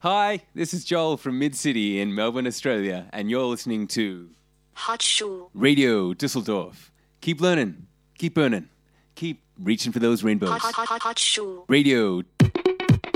Hi, this is Joel from Mid-City in Melbourne, Australia, and you're listening to Hochschule Radio Düsseldorf. Keep learning, keep burning, keep reaching for those rainbows. Hochschule Radio